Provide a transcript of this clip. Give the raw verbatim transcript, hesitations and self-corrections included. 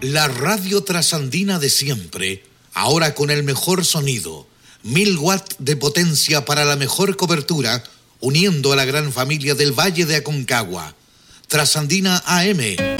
La radio trasandina de siempre, ahora con el mejor sonido, mil watts de potencia para la mejor cobertura, uniendo a la gran familia del Valle de Aconcagua. Trasandina A M.